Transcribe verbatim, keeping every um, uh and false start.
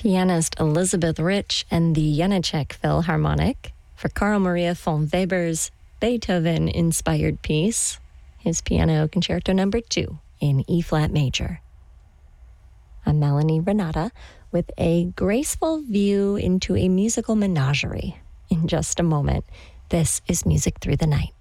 Pianist Elizabeth Rich and the Janáček Philharmonic for Carl Maria von Weber's Beethoven-inspired piece, his Piano Concerto Number two in E-flat major. I'm Melanie Renata with a graceful view into a musical menagerie. In just a moment, this is Music Through the Night.